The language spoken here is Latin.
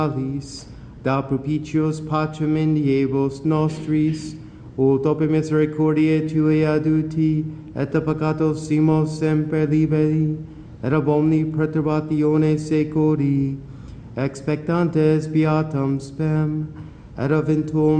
da propitios pacem in diebus nostris, ut ope misericordiae Tuae aduti, et a peccatos simos semper liberi, et ab omni perturbatione seculi, expectantes beatam spem, et a ventum